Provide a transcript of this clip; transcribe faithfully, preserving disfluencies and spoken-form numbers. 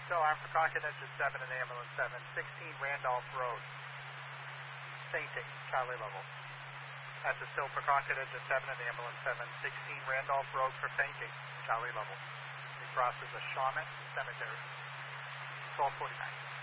Still armed for Continental seven and ambulance seven, sixteen Randolph Road. Fainting, Charlie level. That's a still for Continental seven and ambulance seven, sixteen Randolph Road for fainting, Charlie level. He crosses a Shaman Cemetery. twelve forty-nine.